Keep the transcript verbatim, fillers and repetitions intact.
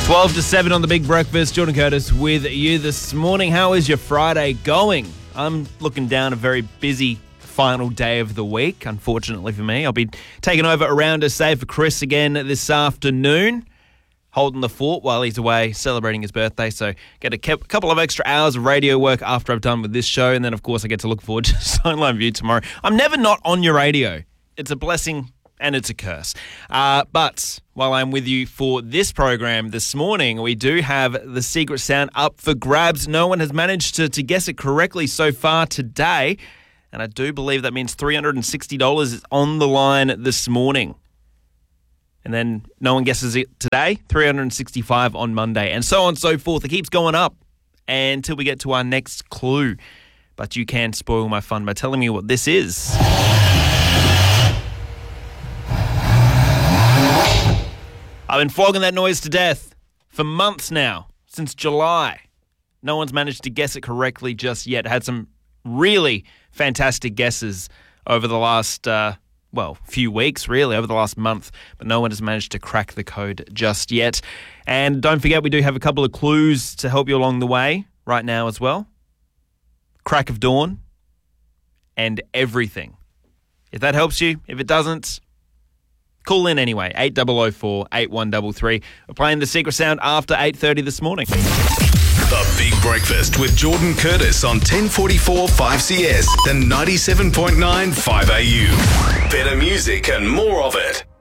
twelve to seven on The Big Breakfast. Jordan Curtis with you this morning. How is your Friday going? I'm looking down a very busy final day of the week, unfortunately for me. I'll be taking over around a save for Chris again this afternoon, holding the fort while he's away celebrating his birthday. So get a couple of extra hours of radio work after I've done with this show. And then, of course, I get to look forward to Sideline View tomorrow. I'm never not on your radio. It's a blessing and it's a curse. Uh, but while I'm with you for this program this morning, we do have the secret sound up for grabs. No one has managed to, to guess it correctly so far today. And I do believe that means three hundred sixty dollars is on the line this morning. And then no one guesses it today, three hundred sixty-five dollars on Monday, and so on and so forth. It keeps going up until we get to our next clue. But you can spoil my fun by telling me what this is. I've been flogging that noise to death for months now, since July. No one's managed to guess it correctly just yet. Had some really fantastic guesses over the last, uh, well, few weeks, really, over the last month, but no one has managed to crack the code just yet. And don't forget, we do have a couple of clues to help you along the way right now as well. Crack of dawn and everything. If that helps you, if it doesn't, call in anyway, eight oh oh four, eight one three three. We're playing The Secret Sound after eight thirty this morning. The Big Breakfast with Jordan Curtis on ten forty-four five C S and ninety-seven point nine five A U. Better music and more of it.